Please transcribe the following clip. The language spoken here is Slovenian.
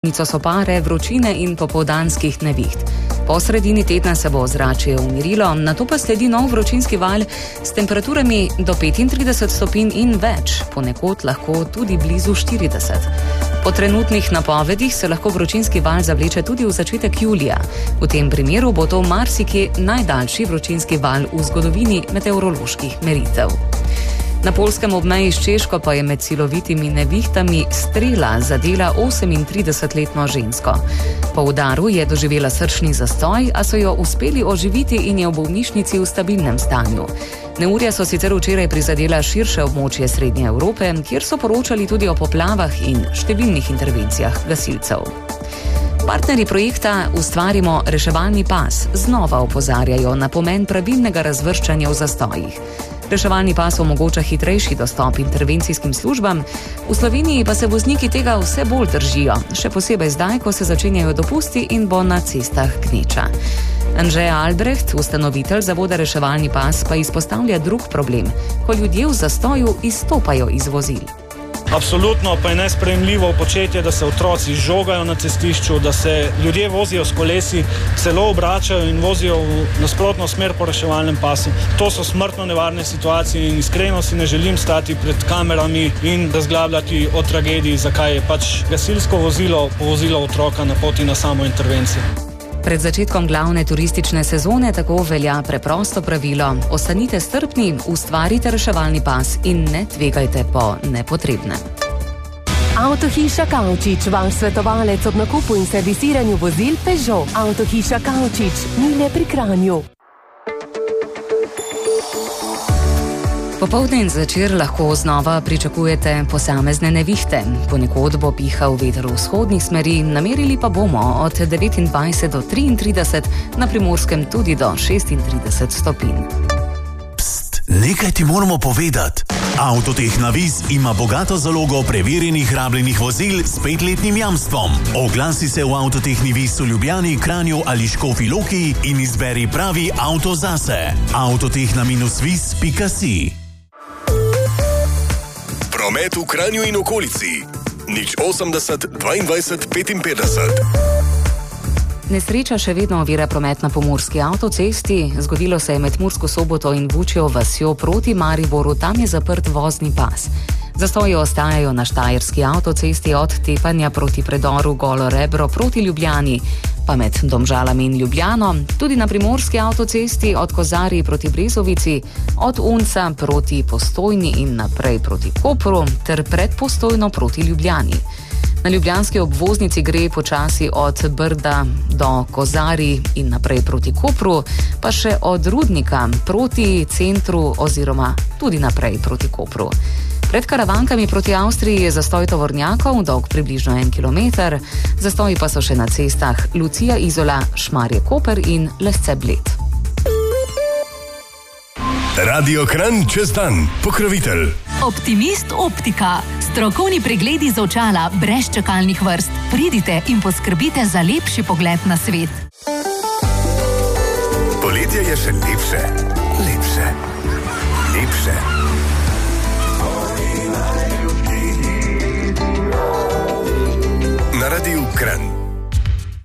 Nico so pare, vročine in popoldanskih neviht. Po sredini tedna se bo ozračje umirilo, nato pa sledi nov vročinski val s temperaturami do 35 stopinj in več, ponekod lahko tudi blizu 40. Po trenutnih napovedih se lahko vročinski val zavleče tudi v začetek julija. V tem primeru bo to marsikje najdaljši vročinski val v zgodovini meteoroloških meritev. Na poljskem obmeji s Češko pa je med silovitimi nevihtami strela zadela 38-letno žensko. Po udaru je doživela srčni zastoj, a so jo uspeli oživiti in je v bolnišnici v stabilnem stanju. Neurja so sicer včeraj prizadela širše območje Srednje Evrope, kjer so poročali tudi o poplavah in številnih intervencijah gasilcev. Partnerji projekta Ustvarimo reševalni pas znova opozarjajo na pomen pravilnega razvrščanja v zastojih. Reševalni pas omogoča hitrejši dostop intervencijskim službam, v Sloveniji pa se vozniki tega vse bolj držijo, še posebej zdaj, ko se začenjajo dopusti in bo na cestah gneča. Anže Albrecht, ustanovitelj zavoda Reševalni pas, pa izpostavlja drug problem, ko ljudje v zastoju izstopajo iz vozil. Absolutno pa je nesprejemljivo početje, da se otroci žogajo na cestišču, da se ljudje vozijo s kolesi, celo obračajo in vozijo v nasprotno smer po reševalnem pasu. To so smrtno nevarne situacije in iskreno si ne želim stati pred kamerami in razglabljati o tragediji, zakaj je gasilsko vozilo povozilo otroka na poti na samo intervencijo. Pred začetkom glavne turistične sezone tako velja preprosto pravilo: ostanite strpni, ustvarite reševalni pas in ne tvegajte po nepotrebnem. Avtohiša Kavčič, vaš svetovalec ob nakupu in servisiranju vozil Peugeot. Avtohiša Kavčič, Mile pri Kranju. Popoldne in zvečer lahko znova pričakujete posamezne nevihte. Ponekod bo pihal veter vzhodnih smeri, namerili pa bomo od 29 do 33, na Primorskem tudi do 36 stopinj. Pst, nekaj ti moramo povedati. Avtoteh Navis ima bogato zalogo preverjenih rabljenih vozil s 5-letnim jamstvom. Oglasi se v Avtoteh Navis v Ljubljani, Kranju ali Škofji Loki in izberi pravi avto zase. Avtotehna-vis.si. Promet v Kranju in okolici 080 22 55. Nesreča še vedno ovira promet na pomurski avtocesti. Zgodilo se je med Mursko Soboto in Vučjo vasjo proti Mariboru, tam je zaprt vozni pas. Zastoji ostajajo na štajerski avtocesti od Tepanja proti predoru Golo Rebro proti Ljubljani, pa med Domžalami in Ljubljano, tudi na primorski avtocesti od Kozarij proti Brezovici, od Unca proti Postojni in naprej proti Kopru ter pred Postojno proti Ljubljani. Na ljubljanski obvoznici gre počasi od Brda do Kozarij in naprej proti Kopru, pa še od Rudnika proti centru oziroma tudi naprej proti Kopru. Pred Karavankami proti Avstriji je zastoj tovornjakov, dolg približno 1 kilometer, zastoji pa so še na cestah Lucija Izola, Šmarje Koper in Lesce Bled. Radio Kranj čez dan, pokrovitelj. Optimist Optika. Strokovni pregledi za očala brez čakalnih vrst. Pridite in poskrbite za lepši pogled na svet. Poletje je še lepše. Lepše. Lepše. Na Radiu Kranj.